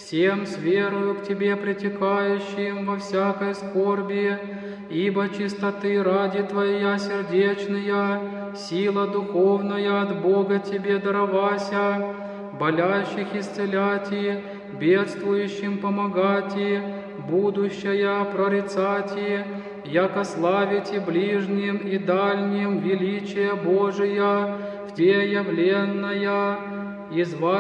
всем с верою к Тебе притекающим во всякой скорби, ибо чистоты ради Твоя сердечная, сила духовная от Бога Тебе даровася, болящих исцеляти, бедствующим помогати, будущая прорицати, яко славите ближним и дальним величие Божия, вде явленная,